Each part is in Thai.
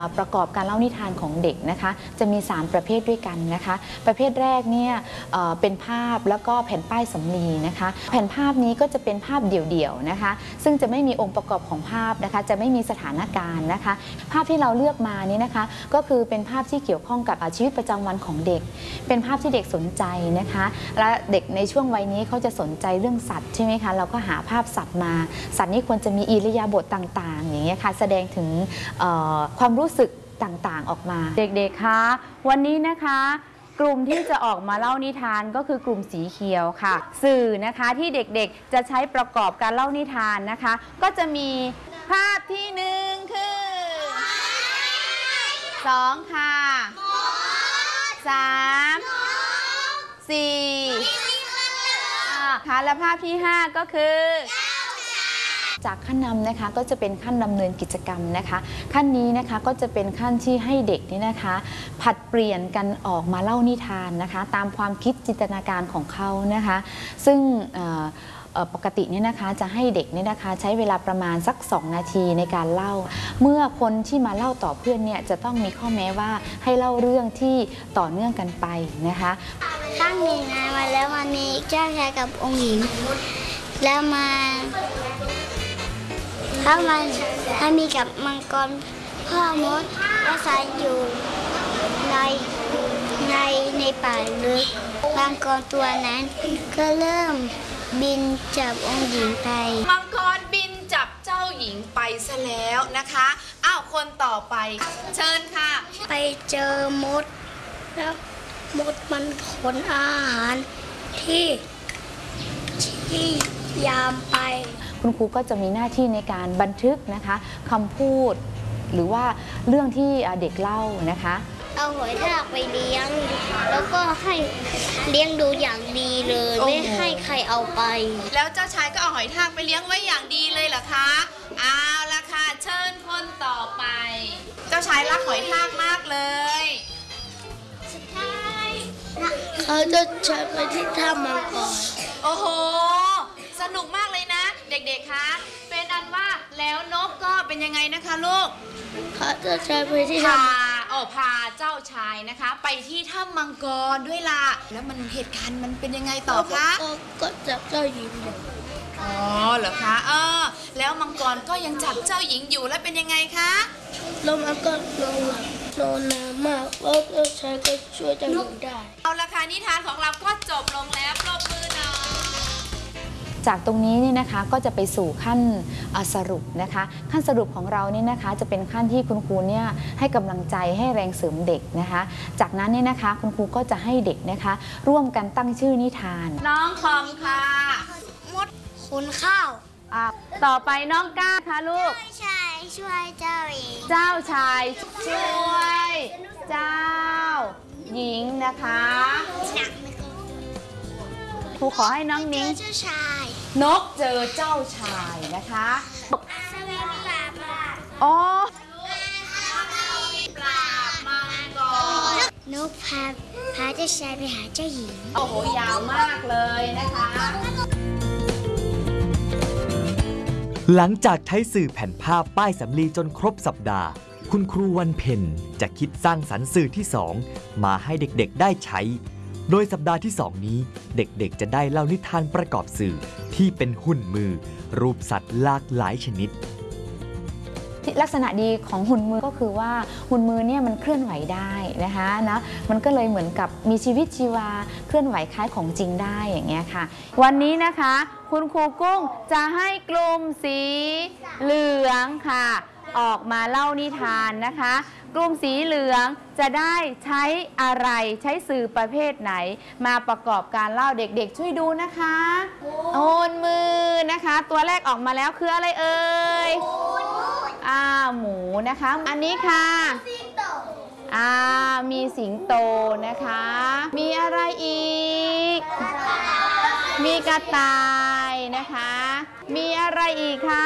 ประกอบการเล่านิทานของเด็กนะคะจะมี3ประเภทด้วยกันนะคะประเภทแรกเนี่ยเป็นภาพแล้วก็แผ่นป้ายสำลีนะคะแผ่นภาพนี้ก็จะเป็นภาพเดี่ยวๆนะคะซึ่งจะไม่มีองค์ประกอบของภาพนะคะจะไม่มีสถานการณ์นะคะภาพที่เราเลือกมานี้นะคะก็คือเป็นภาพที่เกี่ยวข้องกับชีวิตประจำวันของเด็กเป็นภาพที่เด็กสนใจนะคะและเด็กในช่วงวัยนี้เขาจะสนใจเรื่องสัตว์ใช่ไหมคะเราก็หาภาพสัตว์มาสัตว์นี้ควรจะมีอิริยาบถต่างๆอย่างเงี้ยค่ะแสดงถึงความรู้สึกต่างๆออกมาเด็กๆคะวันนี้นะคะกลุ่มที่จะออกมาเล่านิทานก็คือกลุ่มสีเขียวค่ะสื่อนะคะที่เด็กๆจะใช้ประกอบการเล่านิทานนะคะก็จะมีภาพที่1คือ2ค่ะ3 4ค่ะและภาพที่5ก็คือจากขั้นนำนะคะก็จะเป็นขั้นดำเนินกิจกรรมนะคะขั้นนี้นะคะก็จะเป็นขั้นที่ให้เด็กนี่นะคะผลัดเปลี่ยนกันออกมาเล่านิทานนะคะตามความคิดจินตนาการของเขานะคะซึ่งปกติเนี่ยนะคะจะให้เด็กเนี่ยนะคะใช้เวลาประมาณสัก2 นาทีในการเล่าเมื่อคนที่มาเล่าต่อเพื่อนเนี่ยจะต้องมีข้อแม้ว่าให้เล่าเรื่องที่ต่อเนื่องกันไปนะคะตั้งหนึ่งนานมาแล้ววันนี้เจ้าชายกับองค์หญิงแล้วมาถ้ามันมีกับมังกรพ่อมดอาศัยอยู่ในป่าลึกมังกรตัวนั้นก็เริ่มบินจับองค์หญิงไปมังกรบินจับเจ้าหญิงไปซะแล้วนะคะอ้าวคนต่อไปเชิญค่ะไปเจอมดแล้วมดมันขนอาหารที่ยามไปคุณครูก็จะมีหน้าที่ในการบันทึกนะคะคำพูดหรือว่าเรื่องที่เด็กเล่านะคะเอาหอยทากไปเลี้ยงแล้วก็ให้เลี้ยงดูอย่างดีเลยไม่ให้ใครเอาไปแล้วเจ้าชายก็เอาหอยทากไปเลี้ยงไว้อย่างดีเลยเหรอคะเอาละค่ะเชิญคนต่อไปเจ้าชายรักหอยทากมากเลยสุดท้ายเขาจะใช้ไปที่ถ้ำมังกรโอ้โหสนุกมากเลยนะเด็กๆคะเป็นอันว่าแล้วนกก็เป็นยังไงนะคะลูกเขาจะใช้ไปที่พาเจ้าชายนะคะไปที่ถ้ำมังกรด้วยล่ะแล้วมันเหตุการณ์มันเป็นยังไงต่อคะก็จับเจ้าหญิงอยู่อ๋อเหรอคะแล้วมังกรก็ยังจับเจ้าหญิงอยู่แล้วเป็นยังไงคะแล้วมันก็นอนนานมากแล้วเจ้าชายก็ช่วยเจ้าหญิงได้เอาละค่ะนิทานของเราก็จบลงแล้วปรบมือหน่อยจากตรงนี้นี่นะคะก็จะไปสู่ขั้นสรุปนะคะขั้นสรุปของเรานี่นะคะจะเป็นขั้นที่คุณครูเนี่ยให้กำลังใจให้แรงเสริมเด็กนะคะจากนั้นนี่นะคะคุณครูก็จะให้เด็กนะคะร่วมกันตั้งชื่อนิทานน้องคอมค่ะมดคุณข้าวต่อไปน้องก้าค่ะลูกชายช่วยเจ้าหญิงเจ้าชายช่วยเจ้าหญิงนะคะครูขอให้น้องนิ้งเจ้าชายนกเจอเจ้าชายนะคะอ๋อนกพาเจ้าชายไปหาเจ้าหญิงโอ้โหยาวมากเลยนะคะหลังจากใช้สื่อแผ่นภาพป้ายสำลีจนครบสัปดาห์คุณครูวันเพ็ญจะคิดสร้างสรรค์สื่อที่2มาให้เด็กๆได้ใช้โดยสัปดาห์ที่2นี้เด็กๆจะได้เล่านิทานประกอบสื่อที่เป็นหุ่นมือรูปสัตว์หลากหลายชนิดลักษณะดีของหุ่นมือก็คือว่าหุ่นมือเนี่ยมันเคลื่อนไหวได้นะคะมันก็เลยเหมือนกับมีชีวิตชีวาเคลื่อนไหวคล้ายของจริงได้อย่างเงี้ยค่ะวันนี้นะคะคุณครูกุ้งจะให้กลุ่มสีเหลืองค่ะออกมาเล่านิทานนะคะกลุ่มสีเหลืองจะได้ใช้อะไรใช้สื่อประเภทไหนมาประกอบการเล่าเด็กๆช่วยดูนะคะโอนมือนะคะตัวแรกออกมาแล้วคืออะไรเอ่ยหมูนะคะอันนี้ค่ะมีสิงโตนะคะมีอะไรอีกมีกระต่ายนะคะมีอะไรอีกคะ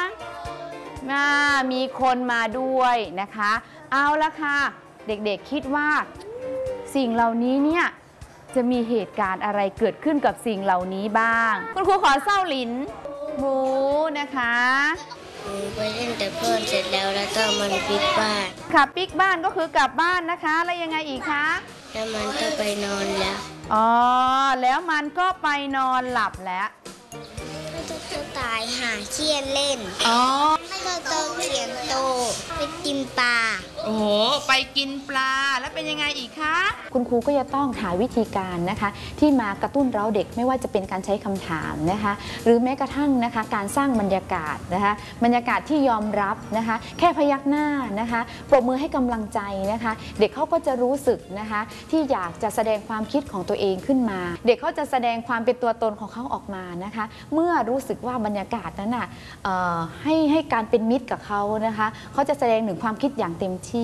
มีคนมาด้วยนะคะเอาละค่ะเด็กๆคิดว่าสิ่งเหล่านี้เนี่ยจะมีเหตุการณ์อะไรเกิดขึ้นกับสิ่งเหล่านี้บ้างคุณครูขอเส้าหลินหมูนะคะไปเล่นแต่เพื่อนเสร็จแล้วก็มันปิดบ้านค่ะปิกบ้านก็คือกลับบ้านนะคะแล้วยังไงอีกคะแล้วมันก็ไปนอนแล้วอ๋อแล้วมันก็ไปนอนหลับแล้วไม่ต้องจะตายหาเขี้ยนเล่นอ๋อไม่ต้องเขียนโตไปกินปลาโอ้โห ไปกินปลาแล้วเป็นยังไงอีกคะคุณครูก็จะต้องหาวิธีการนะคะที่มากระตุ้นเร้าเด็กไม่ว่าจะเป็นการใช้คำถามนะคะหรือแม้กระทั่งนะคะการสร้างบรรยากาศนะคะบรรยากาศที่ยอมรับนะคะแค่พยักหน้านะคะปรบมือให้กำลังใจนะคะเด็กเขาก็จะรู้สึกนะคะที่อยากจะแสดงความคิดของตัวเองขึ้นมา เด็กเขาจะแสดงความเป็นตัวตนของเขาออกมานะคะเมื่อรู้สึกว่าบรรยากาศนั้นน่ะให้การเป็นมิตรกับเขานะคะเขาจะแสดงถึงความคิดอย่างเต็มที่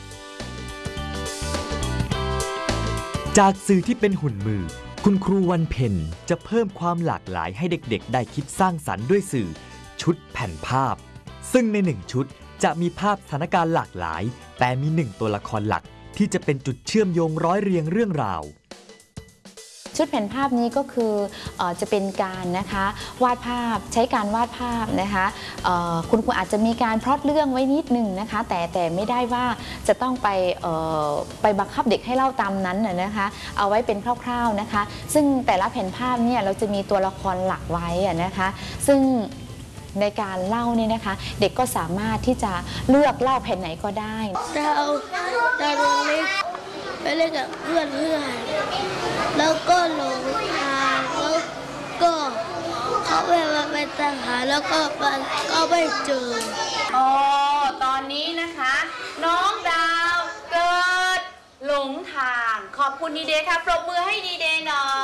จากสื่อที่เป็นหุ่นมือ คุณครูวันเพ็ญจะเพิ่มความหลากหลายให้เด็กๆได้คิดสร้างสรรค์ด้วยสื่อชุดแผ่นภาพ ซึ่งใน1ชุดจะมีภาพสถานการณ์หลากหลาย แต่มี1ตัวละครหลักที่จะเป็นจุดเชื่อมโยงร้อยเรียงเรื่องราวชุดแผ่นภาพนี้ก็คือจะเป็นการนะคะวาดภาพใช้การวาดภาพนะคะคุณครูอาจจะมีการพล็อตเรื่องไว้นิดนึงนะคะแต่ไม่ได้ว่าจะต้องไปบังคับเด็กให้เล่าตามนั้นนะคะเอาไว้เป็นคร่าวๆนะคะซึ่งแต่ละแผ่นภาพเนี่ยเราจะมีตัวละครหลักไว้นะคะซึ่งในการเล่าเนี่ยนะคะเด็กก็สามารถที่จะเลือกเล่าแผ่นไหนก็ได้เราลงเล็กไปเล่นกับเพื่อนแล้วก็หลงทางแล้วก็เขาไปตามหาแล้วก็ไม่เจออ๋อ ตอนนี้นะคะ น้องดาวเกิดหลงทาง ขอบคุณดีเดย์ค่ะ ปรบมือให้ดีเดย์หน่อย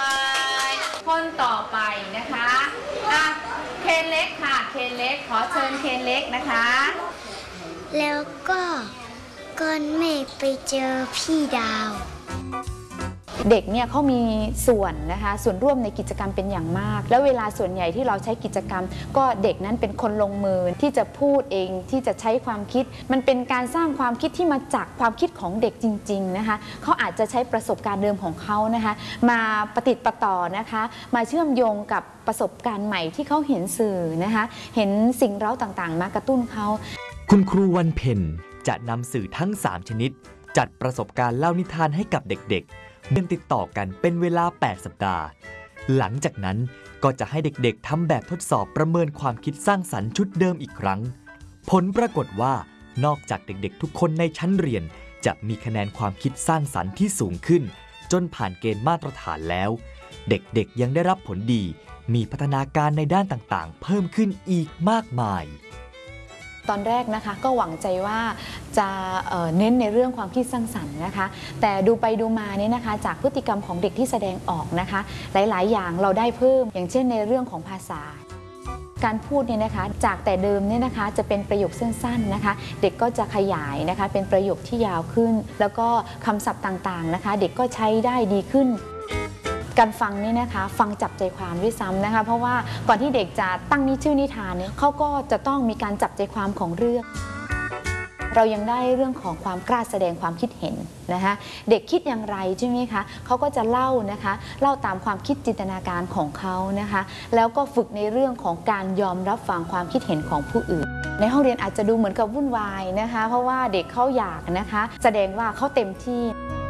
คนต่อไปนะคะอ่ะเคนเล็กค่ะ เคนเล็ก ขอเชิญเคนเล็กนะคะแล้วก็ก้อนเมฆไปเจอพี่ดาวเด็กเนี่ยเขามีส่วนนะคะส่วนร่วมในกิจกรรมเป็นอย่างมากแล้วเวลาส่วนใหญ่ที่เราใช้กิจกรรมก็เด็กนั้นเป็นคนลงมือที่จะพูดเองที่จะใช้ความคิดมันเป็นการสร้างความคิดที่มาจากความคิดของเด็กจริงๆนะคะเขาอาจจะใช้ประสบการณ์เดิมของเขานะคะมาประติดประต่อนะคะมาเชื่อมโยงกับประสบการณ์ใหม่ที่เขาเห็นสื่อนะคะเห็นสิ่งเร้าต่างๆมากระตุ้นเขาคุณครูวันเพ็ญจะนำสื่อทั้ง3ชนิดจัดประสบการณ์เล่านิทานให้กับเด็กๆเรียนติดต่อกันเป็นเวลา8สัปดาห์หลังจากนั้นก็จะให้เด็กๆทำแบบทดสอบประเมินความคิดสร้างสรรค์ชุดเดิมอีกครั้งผลปรากฏว่านอกจากเด็กๆทุกคนในชั้นเรียนจะมีคะแนนความคิดสร้างสรรค์ที่สูงขึ้นจนผ่านเกณฑ์มาตรฐานแล้วเด็กๆยังได้รับผลดีมีพัฒนาการในด้านต่างๆเพิ่มขึ้นอีกมากมายตอนแรกนะคะก็หวังใจว่าจะเน้นในเรื่องความคิดสร้างสรรค์นะคะแต่ดูไปดูมาเนี่ยนะคะจากพฤติกรรมของเด็กที่แสดงออกนะคะหลายๆอย่างเราได้เพิ่มอย่างเช่นในเรื่องของภาษาการพูดเนี่ยนะคะจากแต่เดิมเนี่ยนะคะจะเป็นประโยคสั้นๆนะคะเด็กก็จะขยายนะคะเป็นประโยคที่ยาวขึ้นแล้วก็คำศัพท์ต่างๆนะคะเด็กก็ใช้ได้ดีขึ้นการฟังนี่นะคะฟังจับใจความด้วยซ้ำนะคะเพราะว่าก่อนที่เด็กจะตั้งชื่อนิทานเนี่ยเขาก็จะต้องมีการจับใจความของเรื่องเรายังได้เรื่องของความกล้าแสดงความคิดเห็นนะคะเด็กคิดอย่างไรใช่ไหมคะเขาก็จะเล่านะคะเล่าตามความคิดจินตนาการของเขานะคะแล้วก็ฝึกในเรื่องของการยอมรับฟังความคิดเห็นของผู้อื่นในห้องเรียนอาจจะดูเหมือนกับวุ่นวายนะคะเพราะว่าเด็กเขาอยากนะคะแสดงว่าเขาเต็มที่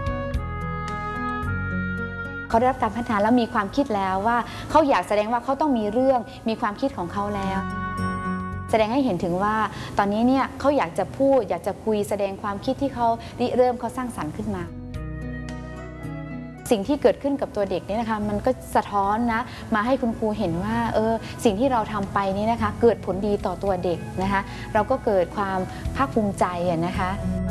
เขาได้รับการพัฒนาแล้วมีความคิดแล้วว่าเขาอยากแสดงว่าเขาต้องมีเรื่องมีความคิดของเขาแล้วแสดงให้เห็นถึงว่าตอนนี้เนี่ยเขาอยากจะพูดอยากจะคุยแสดงความคิดที่เขาริเริ่มเขาสร้างสรรค์ขึ้นมาสิ่งที่เกิดขึ้นกับตัวเด็กเนี่ยนะคะมันก็สะท้อนนะมาให้คุณครูเห็นว่าสิ่งที่เราทำไปนี่นะคะเกิดผลดีต่อตัวเด็กนะคะเราก็เกิดความภาคภูมิใจนะคะ